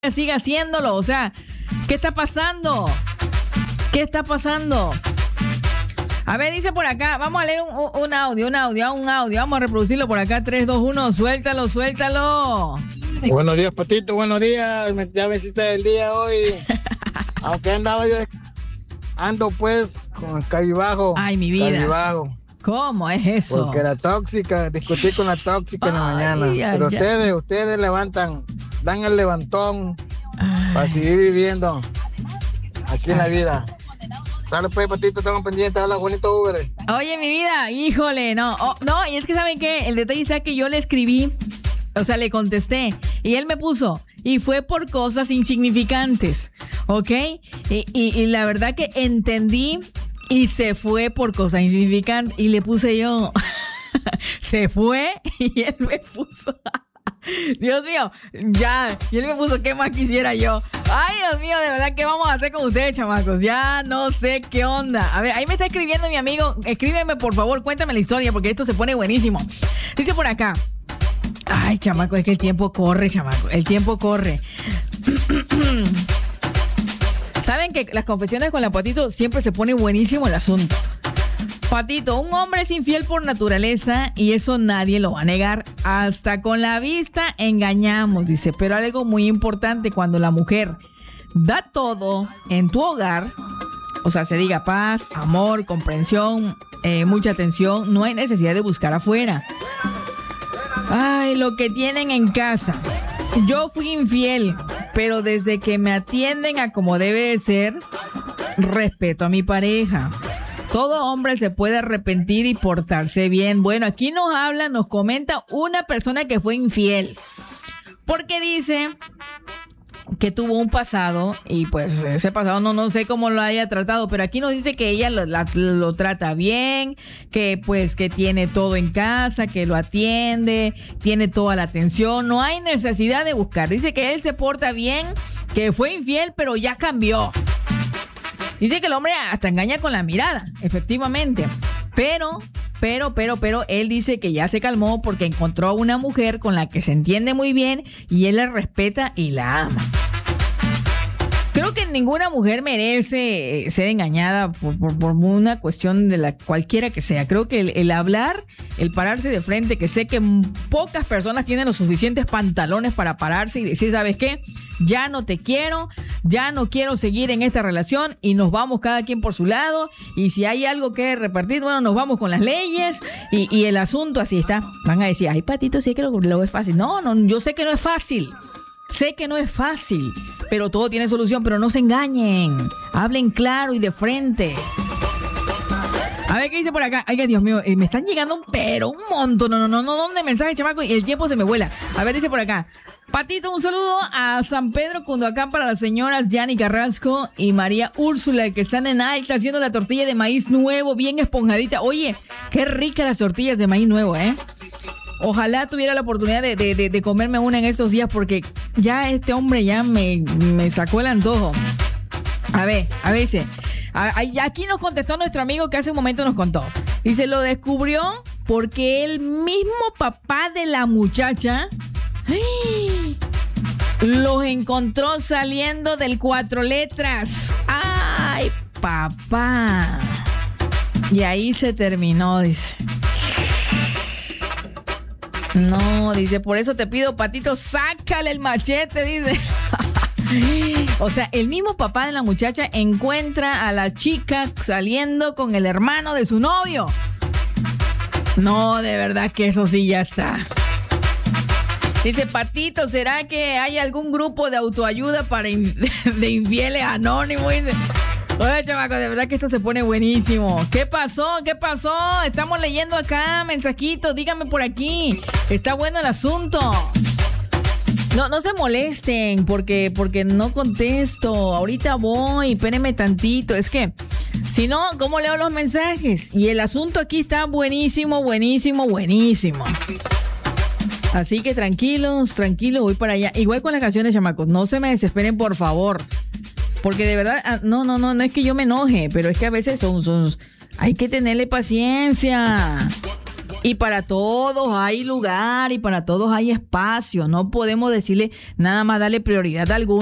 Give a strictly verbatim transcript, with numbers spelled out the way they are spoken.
siga haciéndolo. O sea, ¿qué está pasando? ¿Qué está pasando? A ver, dice por acá, vamos a leer un, un audio, un audio, un audio. Vamos a reproducirlo por acá, tres, dos, uno, suéltalo, suéltalo. Buenos días, Patito, buenos días. Ya me hiciste el día hoy. Aunque andaba yo, ando pues con el cabizbajo. Ay, mi vida. Cabizbajo. ¿Cómo es eso? Porque la tóxica, discutí con la tóxica en la Ay, mañana. ay, Pero ay. ustedes, ustedes levantan, dan el levantón ay. Para seguir viviendo aquí en la vida. Sale pues, Patito, estamos pendientes. Hola, bonito Uber. Oye, mi vida, híjole, no, oh, no, y es que ¿saben qué? El detalle es que yo le escribí, o sea, le contesté, y él me puso, y fue por cosas insignificantes, ¿ok? Y, y, y la verdad que entendí, y se fue por cosas insignificantes, y le puse yo, se fue, y él me puso... Dios mío, ya, y él me puso qué más quisiera yo. Ay, Dios mío, de verdad, ¿qué vamos a hacer con ustedes, chamacos? Ya no sé qué onda. A ver, ahí me está escribiendo mi amigo. Escríbeme, por favor, cuéntame la historia, porque esto se pone buenísimo. Dice por acá. Ay, chamaco, es que el tiempo corre, chamaco. El tiempo corre. Saben que las confesiones con la Patito siempre se pone buenísimo el asunto. Patito, un hombre es infiel por naturaleza y eso nadie lo va a negar. Hasta con la vista engañamos, dice. Pero algo muy importante, cuando la mujer da todo en tu hogar, o sea, se diga paz, amor, comprensión, eh, mucha atención, no hay necesidad de buscar afuera. Ay, lo que tienen en casa. Yo fui infiel, pero desde que me atienden a como debe de ser, respeto a mi pareja. Todo hombre se puede arrepentir y portarse bien. Bueno, aquí nos habla, nos comenta una persona que fue infiel. Porque dice que tuvo un pasado y pues ese pasado no, no sé cómo lo haya tratado, pero aquí nos dice que ella lo, la, lo trata bien, que pues que tiene todo en casa, que lo atiende, tiene toda la atención, no hay necesidad de buscar. Dice que él se porta bien, que fue infiel, pero ya cambió. Dice que el hombre hasta engaña con la mirada, efectivamente. Pero, pero, pero, pero, él dice que ya se calmó porque encontró a una mujer con la que se entiende muy bien y él la respeta y la ama. Creo que ninguna mujer merece ser engañada por, por, por una cuestión de la cualquiera que sea. Creo que el, el hablar, el pararse de frente, que sé que pocas personas tienen los suficientes pantalones para pararse y decir, ¿sabes qué? Ya no te quiero, ya no quiero seguir en esta relación y nos vamos cada quien por su lado. Y si hay algo que repartir, bueno, nos vamos con las leyes y, y el asunto así está. Van a decir, ay, Patito, sí que lo, lo es fácil. No, no, yo sé que no es fácil. Sé que no es fácil, pero todo tiene solución, pero no se engañen. Hablen claro y de frente. A ver qué dice por acá. Ay, Dios mío, eh, me están llegando pero un montón. No, no, no, no, no, de mensajes, chamaco, y el tiempo se me vuela. A ver, dice por acá. Patito, un saludo a San Pedro Cunduacán para las señoras Yani Carrasco y María Úrsula, que están en Alza haciendo la tortilla de maíz nuevo, bien esponjadita. Oye, qué ricas las tortillas de maíz nuevo, ¿eh? Ojalá tuviera la oportunidad de, de, de, de comerme una en estos días porque ya este hombre ya me, me sacó el antojo. A ver, a ver, dice, a, a, aquí nos contestó nuestro amigo que hace un momento nos contó. Dice, lo descubrió porque el mismo papá de la muchacha ¡ay! Los encontró saliendo del cuatro letras. ¡Ay, papá! Y ahí se terminó, dice. No, dice, por eso te pido, Patito, sácale el machete, dice. O sea, el mismo papá de la muchacha encuentra a la chica saliendo con el hermano de su novio. No, de verdad que eso sí ya está. Dice, Patito, ¿será que hay algún grupo de autoayuda para in- de infieles anónimos? Dice. Oye, chamaco, de verdad que esto se pone buenísimo. ¿Qué pasó? ¿Qué pasó? Estamos leyendo acá mensajitos. Díganme por aquí. Está bueno el asunto. No, no se molesten porque, porque no contesto. Ahorita voy. Espérenme tantito. Es que, si no, ¿cómo leo los mensajes? Y el asunto aquí está buenísimo, buenísimo, buenísimo. Así que tranquilos, tranquilos, voy para allá. Igual con las canciones, chamacos. No se me desesperen, por favor. Porque de verdad, no, no, no, no es que yo me enoje, pero es que a veces son, son, hay que tenerle paciencia. Y para todos hay lugar y para todos hay espacio. No podemos decirle nada más darle prioridad a alguno.